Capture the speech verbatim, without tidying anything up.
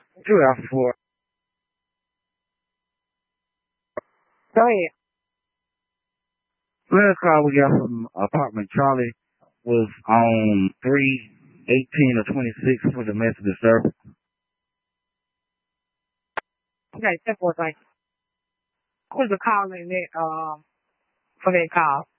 Two Alpha four. Go ahead. Last call we got from apartment Charlie was on three eighteen or twenty-six for domestic disturbance. Okay, ten four, thank you. Who's the calling that um for that call?